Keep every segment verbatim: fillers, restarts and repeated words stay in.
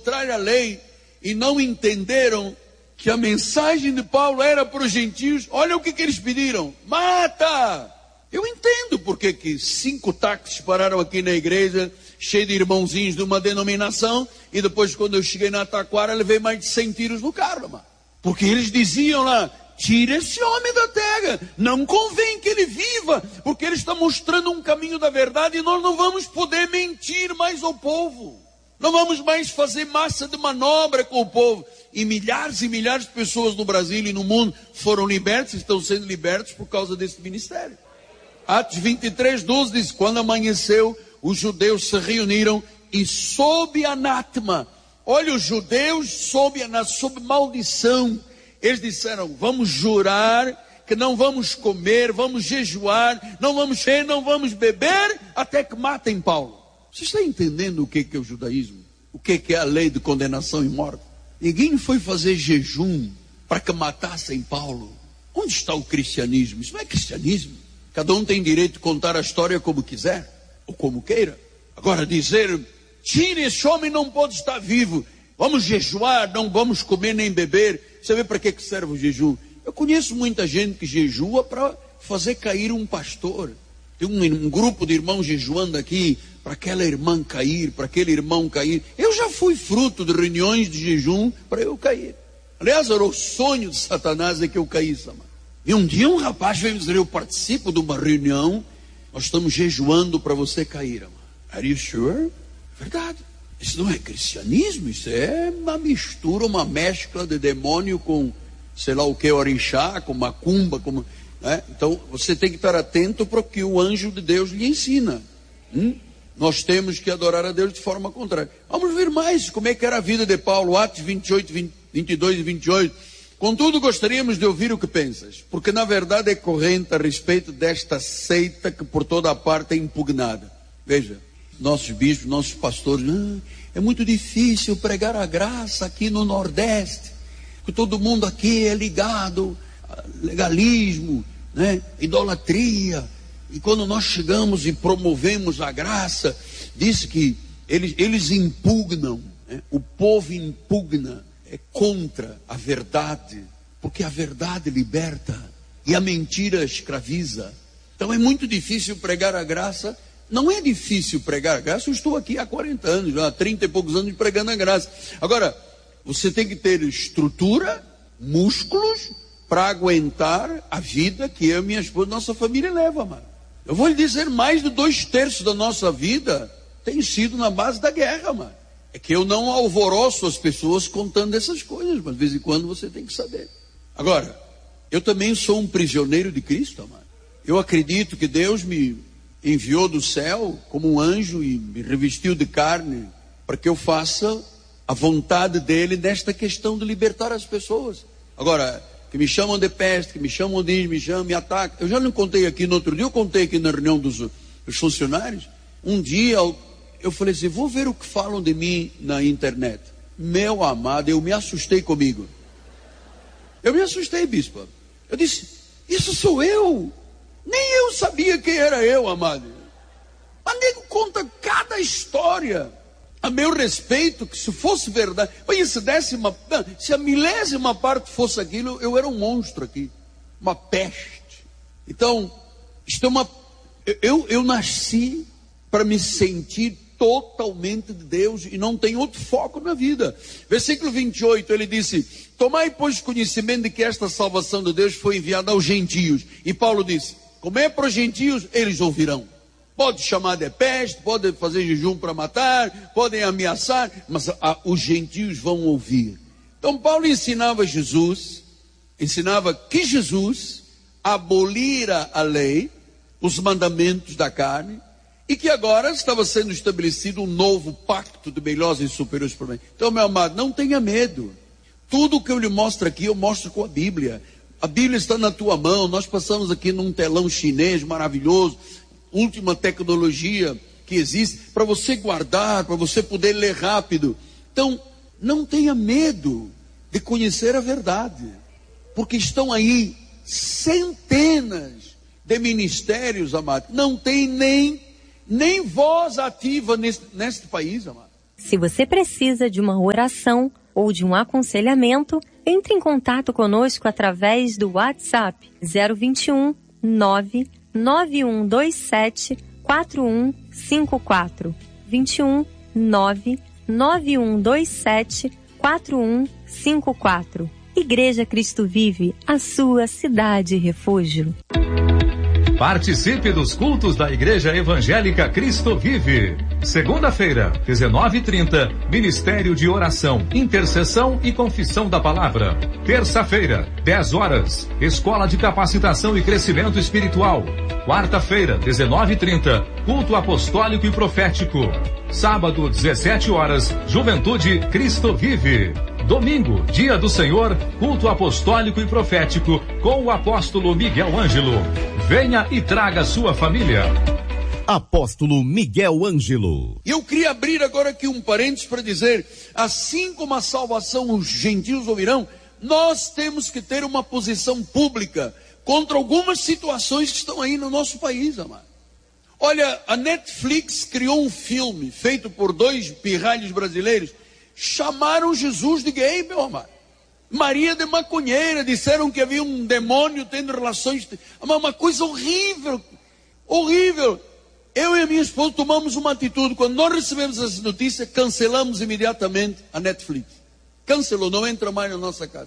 contrária à lei e não entenderam que a mensagem de Paulo era para os gentios. Olha o que, que eles pediram: mata! Eu entendo porque que cinco táxis pararam aqui na igreja, cheio de irmãozinhos de uma denominação, e depois, quando eu cheguei na Taquara, levei mais de cem tiros no carro, mano. Porque eles diziam lá: tira esse homem da terra, não convém que ele viva, porque ele está mostrando um caminho da verdade, e nós não vamos poder mentir mais ao povo, não vamos mais fazer massa de manobra com o povo. E milhares e milhares de pessoas no Brasil e no mundo foram libertas, estão sendo libertas por causa desse ministério. Atos vinte e três, doze diz: quando amanheceu, os judeus se reuniram e sob anátema, olha, os judeus sob, sob maldição, eles disseram: vamos jurar que não vamos comer, vamos jejuar, não vamos comer, não vamos beber, até que matem Paulo. Você está entendendo o que é o judaísmo? O que é a lei de condenação e morte? Ninguém foi fazer jejum para que matassem Paulo. Onde está o cristianismo? Isso não é cristianismo. Cada um tem direito de contar a história como quiser, ou como queira. Agora dizer: tire esse homem, não pode estar vivo, vamos jejuar, não vamos comer nem beber. Você vê para que serve o jejum? Eu conheço muita gente que jejua para fazer cair um pastor. Tem um, um grupo de irmãos jejuando aqui, para aquela irmã cair, para aquele irmão cair. Eu já fui fruto de reuniões de jejum para eu cair. Aliás, era o sonho de Satanás é que eu caísse, mano. E um dia um rapaz veio dizer: eu participo de uma reunião, nós estamos jejuando para você cair, mano. Are you sure? Verdade. Isso não é cristianismo, isso é uma mistura, uma mescla de demônio com, sei lá o que, orixá, com macumba, com, né? Então você tem que estar atento para o que o anjo de Deus lhe ensina. Hum? Nós temos que adorar a Deus de forma contrária. Vamos ver mais como é que era a vida de Paulo. Atos vinte e oito, vinte, vinte e dois e vinte e oito. Contudo, gostaríamos de ouvir o que pensas, porque na verdade é corrente a respeito desta seita que por toda a parte é impugnada. Veja, nossos bispos, nossos pastores: ah, é muito difícil pregar a graça aqui no Nordeste, que todo mundo aqui é ligado a legalismo, né, idolatria. E quando nós chegamos e promovemos a graça, diz que eles, eles impugnam, né? O povo impugna, é contra a verdade, porque a verdade liberta e a mentira escraviza. Então é muito difícil pregar a graça. Não é difícil pregar a graça, eu estou aqui há quarenta anos, já há trinta e poucos anos pregando a graça. Agora, você tem que ter estrutura, músculos, para aguentar a vida que eu e minha esposa, nossa família leva, mano. Eu vou lhe dizer, mais de dois terços da nossa vida tem sido na base da guerra, mano. É que eu não alvoroço as pessoas contando essas coisas, mas de vez em quando você tem que saber. Agora, eu também sou um prisioneiro de Cristo, amado. Eu acredito que Deus me enviou do céu como um anjo e me revestiu de carne para que eu faça a vontade dele nesta questão de libertar as pessoas. Agora, que me chamam de peste, que me chamam de, me chamam, me atacam. Eu já não contei aqui no outro dia, eu contei aqui na reunião dos, dos funcionários. Um dia eu falei assim: vou ver o que falam de mim na internet. Meu amado, eu me assustei comigo. Eu me assustei, bispo. Eu disse: isso sou eu. Nem eu sabia quem era eu, amado. Mas nego conta cada história a meu respeito, que se fosse verdade, olha, se desse uma, se a milésima parte fosse aquilo, eu era um monstro aqui, uma peste. Então, isto é uma, eu, eu nasci para me sentir totalmente de Deus e não tem outro foco na vida. Versículo vinte e oito, ele disse: tomai, pois, conhecimento de que esta salvação de Deus foi enviada aos gentios. E Paulo disse: como é para os gentios, eles ouvirão. Pode chamar de peste, pode fazer jejum para matar, podem ameaçar, mas a, os gentios vão ouvir. Então Paulo ensinava Jesus, ensinava que Jesus abolira a lei, os mandamentos da carne, e que agora estava sendo estabelecido um novo pacto de melhores e superiores para mim. Então, meu amado, não tenha medo. Tudo que eu lhe mostro aqui, eu mostro com a Bíblia. A Bíblia está na tua mão. Nós passamos aqui num telão chinês maravilhoso, última tecnologia que existe, para você guardar, para você poder ler rápido. Então, não tenha medo de conhecer a verdade, porque estão aí centenas de ministérios, amado. Não tem nem, nem voz ativa neste, neste país, amado. Se você precisa de uma oração ou de um aconselhamento, entre em contato conosco através do WhatsApp zero vinte e um, nove nove um dois sete, quatro um cinco quatro. vinte e um, nove nove um dois sete, quatro um cinco quatro. Igreja Cristo Vive, a sua cidade refúgio. Participe dos cultos da Igreja Evangélica Cristo Vive. Segunda-feira, dezenove e trinta, Ministério de Oração, Intercessão e Confissão da Palavra. Terça-feira, dez horas, Escola de Capacitação e Crescimento Espiritual. Quarta-feira, dezenove e trinta, Culto Apostólico e Profético. Sábado, dezessete horas, Juventude Cristo Vive. Domingo, Dia do Senhor, Culto Apostólico e Profético, com o apóstolo Miguel Ângelo. Venha e traga sua família. Apóstolo Miguel Ângelo. Eu queria abrir agora aqui um parênteses para dizer, assim como a salvação os gentios ouvirão, nós temos que ter uma posição pública contra algumas situações que estão aí no nosso país, amado. Olha, a Netflix criou um filme feito por dois pirralhos brasileiros, chamaram Jesus de gay, meu amado. Maria de maconheira, disseram que havia um demônio tendo relações, uma coisa horrível, horrível. Eu e a minha esposa tomamos uma atitude, quando nós recebemos essa notícia, cancelamos imediatamente a Netflix. Cancelou, não entra mais na nossa casa.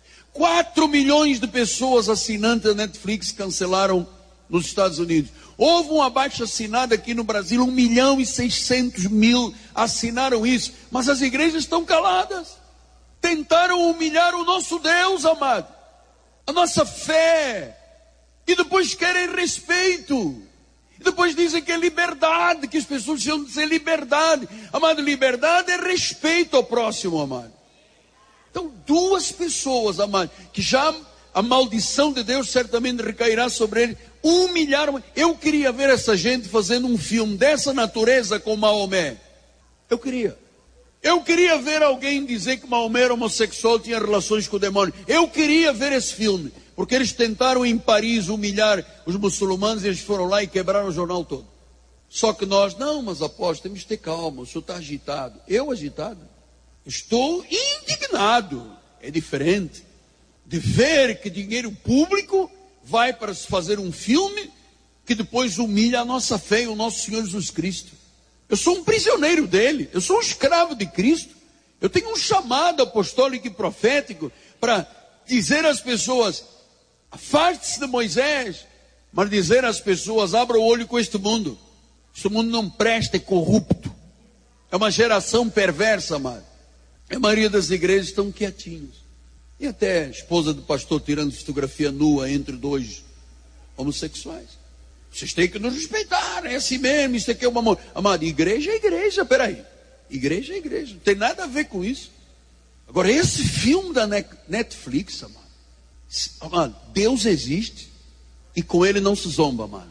quatro milhões de pessoas assinantes da Netflix cancelaram nos Estados Unidos. Houve um abaixo assinado aqui no Brasil, um milhão e seiscentos mil assinaram isso, mas as igrejas estão caladas. Tentaram humilhar o nosso Deus, amado, a nossa fé, e depois querem respeito, e depois dizem que é liberdade, que as pessoas precisam dizer liberdade. Amado, liberdade é respeito ao próximo, amado. Então, duas pessoas, amado, que já a maldição de Deus certamente recairá sobre ele, humilharam. Eu queria ver essa gente fazendo um filme dessa natureza com Maomé. Eu queria. Eu queria ver alguém dizer que Maomé era homossexual, tinha relações com o demônio. Eu queria ver esse filme, porque eles tentaram em Paris humilhar os muçulmanos e eles foram lá e quebraram o jornal todo. Só que nós, não, mas apóstolo, temos que ter calma, o senhor está agitado. Eu agitado? Estou indignado. É diferente de ver que dinheiro público vai para se fazer um filme que depois humilha a nossa fé e o nosso Senhor Jesus Cristo. Eu sou um prisioneiro dele, eu sou um escravo de Cristo. Eu tenho um chamado apostólico e profético para dizer às pessoas, afaste-se de Moisés, mas dizer às pessoas, abra o olho com este mundo. Este mundo não presta, é corrupto. É uma geração perversa, amado. A maioria das igrejas estão quietinhas. E até a esposa do pastor tirando fotografia nua entre dois homossexuais. Vocês têm que nos respeitar, é assim mesmo, isso aqui é uma amor. Amado, igreja é igreja, peraí. Igreja é igreja, não tem nada a ver com isso. Agora, esse filme da Netflix, amado, amado, Deus existe e com ele não se zomba, amado.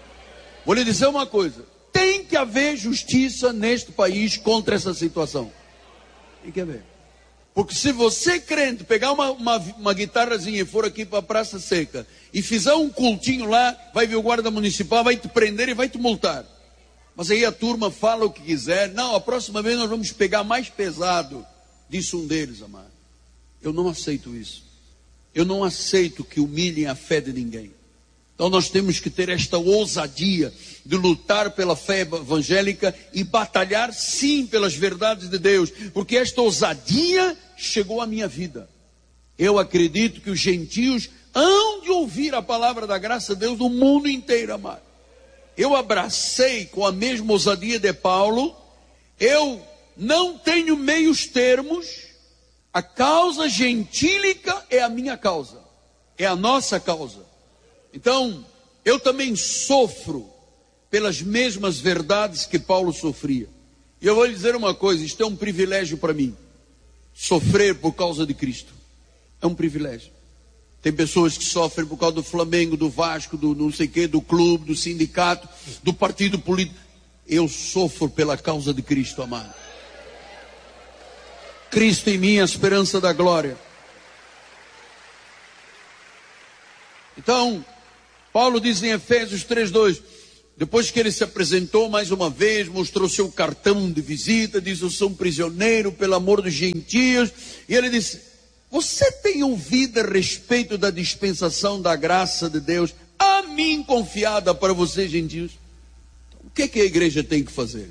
Vou lhe dizer uma coisa, tem que haver justiça neste país contra essa situação. Tem que haver. Porque se você, crente, pegar uma, uma, uma guitarrazinha e for aqui para a Praça Seca e fizer um cultinho lá, vai vir o guarda municipal, vai te prender e vai te multar. Mas aí a turma fala o que quiser. Não, a próxima vez nós vamos pegar mais pesado. Disse um deles, amado. Eu não aceito isso. Eu não aceito que humilhem a fé de ninguém. Então nós temos que ter esta ousadia de lutar pela fé evangélica e batalhar sim pelas verdades de Deus, porque esta ousadia chegou à minha vida. Eu acredito que os gentios hão de ouvir a palavra da graça de Deus no mundo inteiro, amado. Eu abracei com a mesma ousadia de Paulo, eu não tenho meios termos, a causa gentílica é a minha causa, é a nossa causa. Então, eu também sofro pelas mesmas verdades que Paulo sofria. E eu vou lhe dizer uma coisa, isto é um privilégio para mim. Sofrer por causa de Cristo é um privilégio. Tem pessoas que sofrem por causa do Flamengo, do Vasco, do não sei o que, do clube, do sindicato, do partido político. Eu sofro pela causa de Cristo, amado. Cristo em mim, a esperança da glória. Então, Paulo diz em Efésios três, dois, Depois que ele se apresentou mais uma vez, mostrou seu cartão de visita, disse: eu sou um prisioneiro pelo amor dos gentios. E ele disse: você tem ouvido a respeito da dispensação da graça de Deus a mim confiada para vocês gentios? O que é que a igreja tem que fazer?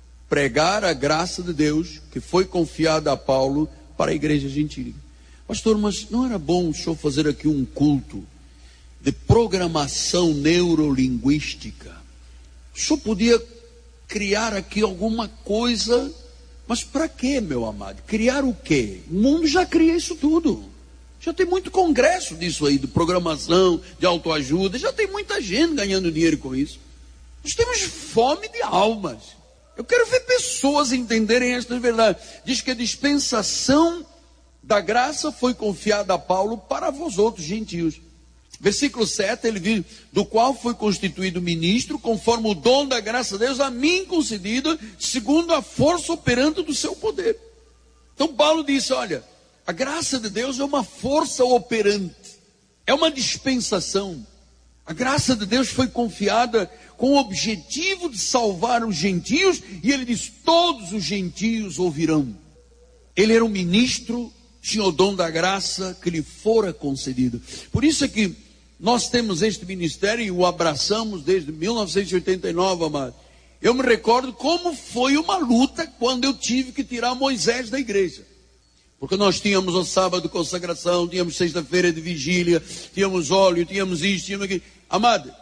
Pregar a graça de Deus que foi confiada a Paulo para a igreja gentil. Pastor, mas não era bom o senhor fazer aqui um culto de programação neurolinguística? O senhor podia criar aqui alguma coisa, mas para quê, meu amado? Criar o quê? O mundo já cria isso tudo. Já tem muito congresso disso aí, de programação, de autoajuda. Já tem muita gente ganhando dinheiro com isso. Nós temos fome de almas. Eu quero ver pessoas entenderem esta verdade. Diz que a dispensação da graça foi confiada a Paulo para vós outros gentios. Versículo sete, ele diz: do qual foi constituído ministro, conforme o dom da graça de Deus a mim concedida, segundo a força operante do seu poder. Então Paulo disse: olha, a graça de Deus é uma força operante, é uma dispensação. A graça de Deus foi confiada com o objetivo de salvar os gentios, e ele diz: todos os gentios ouvirão. Ele era um ministro, tinha o dom da graça que lhe fora concedido. Por isso é que nós temos este ministério e o abraçamos desde mil novecentos e oitenta e nove, amado. Eu me recordo como foi uma luta quando eu tive que tirar Moisés da igreja. Porque nós tínhamos o sábado de consagração, tínhamos sexta-feira de vigília, tínhamos óleo, tínhamos isso, tínhamos aquilo. Amado,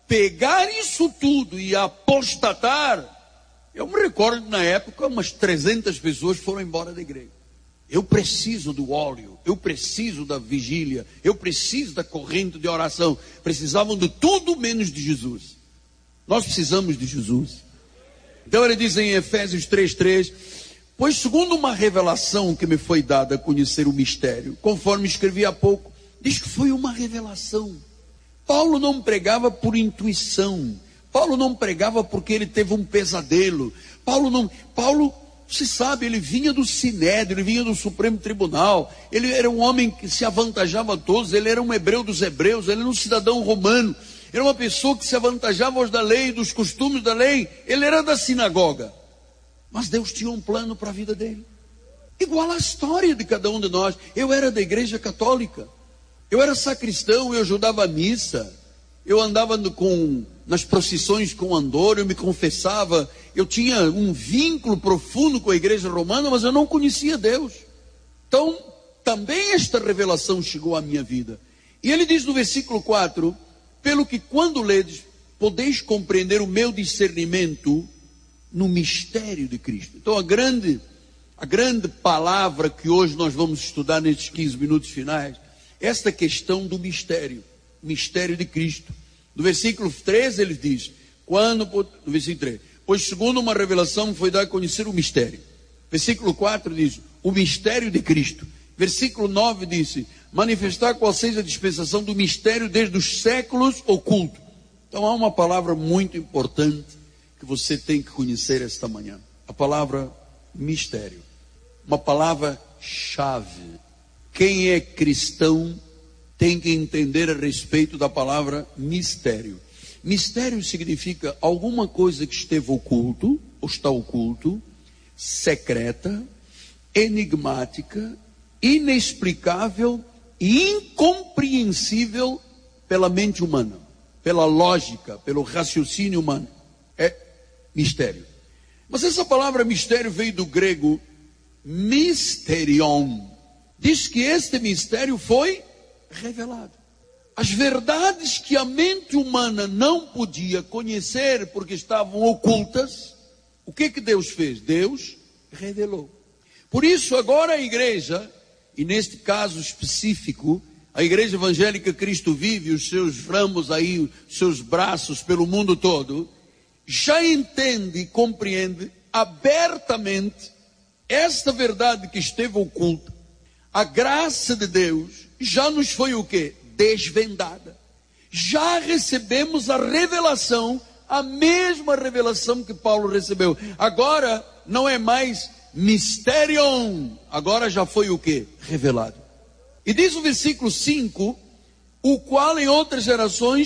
pegar isso tudo e apostatar, eu me recordo que na época umas trezentas pessoas foram embora da igreja. Eu preciso do óleo, eu preciso da vigília, eu preciso da corrente de oração. Precisavam de tudo menos de Jesus. Nós precisamos de Jesus. Então ele diz em Efésios três, três: pois segundo uma revelação que me foi dada a conhecer o mistério, conforme escrevi há pouco, diz que foi uma revelação. Paulo não pregava por intuição. Paulo não pregava porque ele teve um pesadelo. Paulo não... Paulo... Você sabe, ele vinha do Sinédrio, ele vinha do Supremo Tribunal, ele era um homem que se avantajava a todos, ele era um hebreu dos hebreus, ele era um cidadão romano, era uma pessoa que se avantajava aos da lei, dos costumes da lei, ele era da sinagoga. Mas Deus tinha um plano para a vida dele, igual a história de cada um de nós. Eu era da igreja católica, eu era sacristão, eu ajudava a missa, eu andava no, com, nas procissões com andor, eu me confessava, eu tinha um vínculo profundo com a igreja romana, mas eu não conhecia Deus. Então, também esta revelação chegou à minha vida. E ele diz no versículo quatro: pelo que quando ledes, podeis compreender o meu discernimento no mistério de Cristo. Então a grande, a grande palavra que hoje nós vamos estudar nestes quinze minutos finais, esta questão do mistério, mistério de Cristo. No versículo treze ele diz, quando, no versículo treze, pois segundo uma revelação foi dar a conhecer o mistério. Versículo quatro diz, o mistério de Cristo. Versículo nove diz, manifestar qual seja a dispensação do mistério desde os séculos oculto. Então há uma palavra muito importante que você tem que conhecer esta manhã. A palavra mistério. Uma palavra chave. Quem é cristão tem que entender a respeito da palavra mistério. Mistério significa alguma coisa que esteve oculto, ou está oculto, secreta, enigmática, inexplicável e incompreensível pela mente humana, pela lógica, pelo raciocínio humano. É mistério. Mas essa palavra mistério veio do grego mysterion. Diz que este mistério foi revelado. As verdades que a mente humana não podia conhecer porque estavam ocultas, o que que Deus fez? Deus revelou. Por isso agora a igreja, e neste caso específico, a Igreja Evangélica Cristo Vive, os seus ramos aí, os seus braços pelo mundo todo, já entende e compreende abertamente esta verdade que esteve oculta. A graça de Deus já nos foi o quê? Desvendada. Já recebemos a revelação, a mesma revelação que Paulo recebeu. Agora não é mais mysterion, agora já foi o quê? Revelado. E diz o versículo cinco, o qual em outras gerações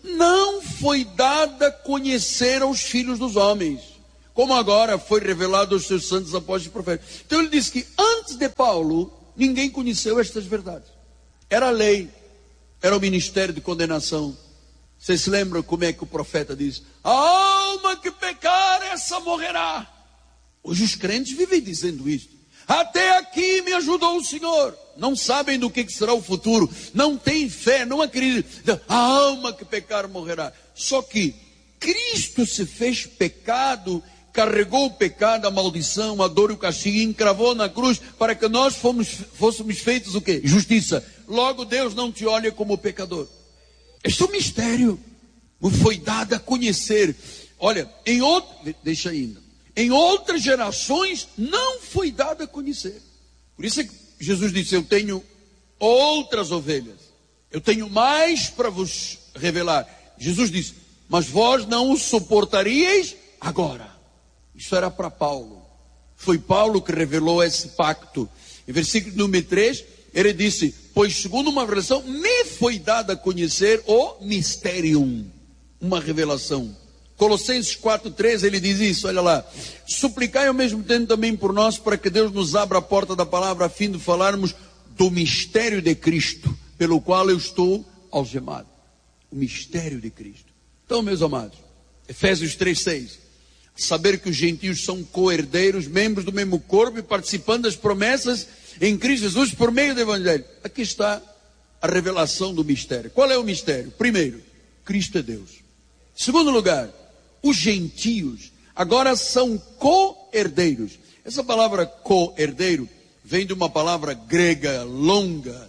não foi dada conhecer aos filhos dos homens, como agora foi revelado aos seus santos apóstolos e profetas. Então ele diz que antes de Paulo, ninguém conheceu estas verdades. Era a lei, era o ministério de condenação. Vocês se lembram como é que o profeta diz? A alma que pecar, essa morrerá. Hoje os crentes vivem dizendo isto. Até aqui me ajudou o Senhor. Não sabem do que será o futuro. Não têm fé, não acreditam. A alma que pecar morrerá. Só que Cristo se fez pecado, carregou o pecado, a maldição, a dor e o castigo, e encravou na cruz para que nós fomos, fôssemos feitos o quê? Justiça. Logo Deus não te olha como pecador. Este é um mistério. Foi dado a conhecer. Olha, em outro, deixa ainda. Em outras gerações não foi dado a conhecer. Por isso é que Jesus disse: eu tenho outras ovelhas, eu tenho mais para vos revelar. Jesus disse: mas vós não o suportaríeis agora. Isso era para Paulo. Foi Paulo que revelou esse pacto. Em versículo número três, ele disse: pois segundo uma revelação me foi dado a conhecer o mysterium, uma revelação. Colossenses quatro, treze, ele diz isso, olha lá. Suplicai ao mesmo tempo também por nós, para que Deus nos abra a porta da palavra, a fim de falarmos do mistério de Cristo, pelo qual eu estou algemado. O mistério de Cristo. Então, meus amados, Efésios três, seis. Saber que os gentios são co-herdeiros, membros do mesmo corpo e participando das promessas em Cristo Jesus por meio do Evangelho. Aqui está a revelação do mistério. Qual é o mistério? Primeiro, Cristo é Deus. Segundo lugar, os gentios agora são co-herdeiros. Essa palavra co-herdeiro vem de uma palavra grega longa,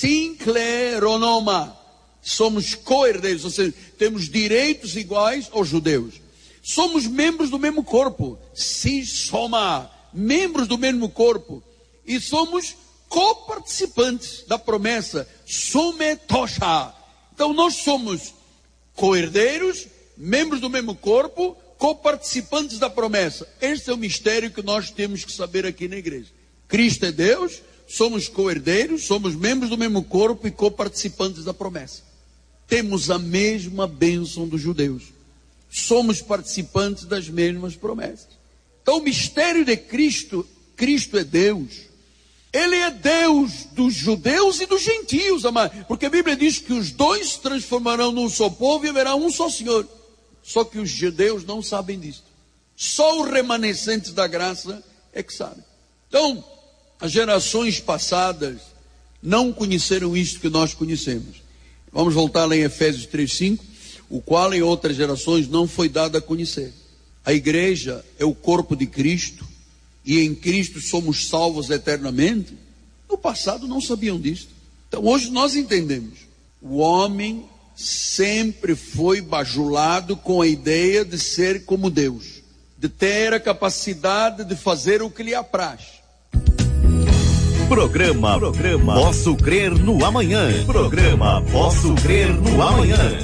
sinkleronoma. Somos co-herdeiros, ou seja, temos direitos iguais aos judeus. Somos membros do mesmo corpo, sisoma, membros do mesmo corpo. E somos co-participantes da promessa, sumetosha. Então nós somos co-herdeiros, membros do mesmo corpo, co-participantes da promessa. Este é o mistério que nós temos que saber aqui na igreja. Cristo é Deus, somos co-herdeiros, somos membros do mesmo corpo e co-participantes da promessa. Temos a mesma bênção dos judeus. Somos participantes das mesmas promessas. Então o mistério de Cristo, Cristo é Deus. Ele é Deus dos judeus e dos gentios, amado. Porque a Bíblia diz que os dois se transformarão num só povo e haverá um só Senhor. Só que os judeus não sabem disso. Só os remanescentes da graça é que sabem. Então, as gerações passadas não conheceram isto que nós conhecemos. Vamos voltar lá em Efésios três, cinco. O qual em outras gerações não foi dado a conhecer. A igreja é o corpo de Cristo. E em Cristo somos salvos eternamente. No passado não sabiam disso. Então hoje nós entendemos. O homem sempre foi bajulado com a ideia de ser como Deus, de ter a capacidade de fazer o que lhe apraz. Programa, programa Posso Crer no Amanhã. Programa Posso Crer no Amanhã.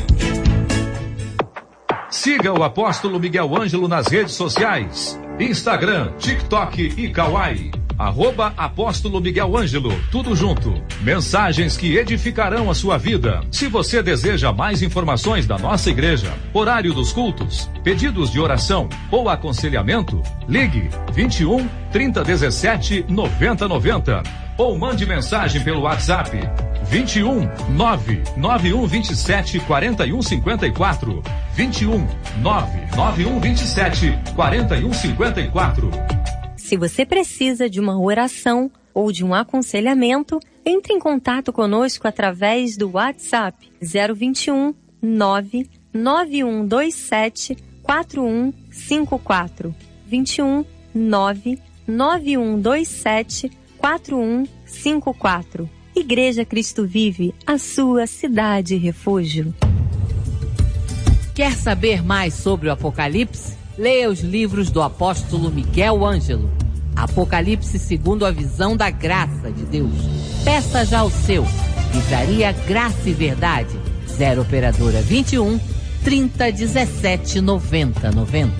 Siga o apóstolo Miguel Ângelo nas redes sociais. Instagram, TikTok e Kawaii. Arroba Apóstolo Miguel Ângelo, tudo junto. Mensagens que edificarão a sua vida. Se você deseja mais informações da nossa igreja, horário dos cultos, pedidos de oração ou aconselhamento, ligue vinte e um, trinta, dezessete, noventa, noventa ou mande mensagem pelo WhatsApp vinte e um, nove nove um vinte e sete, quarenta e um cinquenta e quatro. vinte e um, nove nove um vinte e sete, quarenta e um cinquenta e quatro. Se você precisa de uma oração ou de um aconselhamento, entre em contato conosco através do WhatsApp zero vinte e um, nove nove um dois sete, quatro um cinco quatro. vinte e um, nove nove um dois sete, quatro um cinco quatro. Igreja Cristo Vive, a sua cidade refúgio. Quer saber mais sobre o Apocalipse? Leia os livros do apóstolo Miguel Ângelo. Apocalipse segundo a visão da graça de Deus. Peça já o seu. Livraria Graça e Verdade. zero operadora vinte e um, trinta, dezessete, noventa, noventa.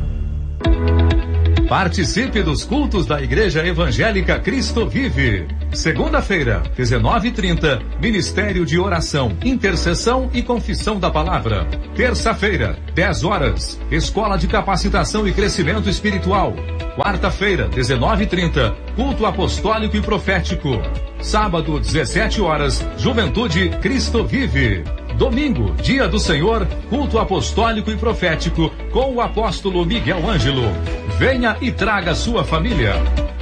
Participe dos cultos da Igreja Evangélica Cristo Vive. Segunda-feira, dezenove e trinta, Ministério de Oração, Intercessão e Confissão da Palavra. Terça-feira, dez horas, Escola de Capacitação e Crescimento Espiritual. Quarta-feira, dezenove e trinta, Culto Apostólico e Profético. Sábado, dezessete horas, Juventude Cristo Vive. Domingo, Dia do Senhor, Culto Apostólico e Profético com o apóstolo Miguel Ângelo. Venha e traga sua família.